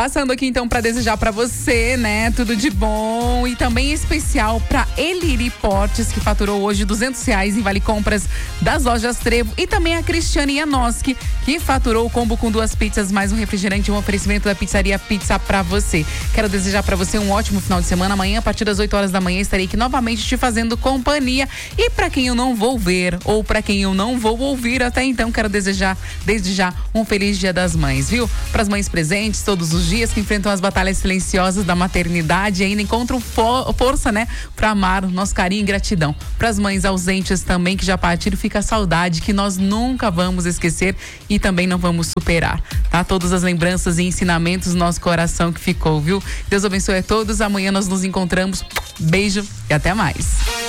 Passando aqui então para desejar para você, né, tudo de bom e também especial para Eliri Portes, que faturou hoje R$200 em vale compras das lojas Trevo, e também a Cristiane Janoski, que faturou o combo com 2 pizzas mais um refrigerante, um oferecimento da Pizzaria Pizza para você. Quero desejar para você um ótimo final de semana. Amanhã, a partir das 8 horas da manhã, estarei aqui novamente te fazendo companhia. E para quem eu não vou ver ou para quem eu não vou ouvir até então, quero desejar desde já um feliz Dia das Mães, viu? Para as mães presentes todos os dias, que enfrentam as batalhas silenciosas da maternidade e ainda encontram força, né, para amar, nosso carinho e gratidão. Para as mães ausentes também que já partiram, fica a saudade que nós nunca vamos esquecer e também não vamos superar, tá? Todas as lembranças e ensinamentos do nosso coração que ficou, viu? Deus abençoe a todos. Amanhã nós nos encontramos. Beijo e até mais.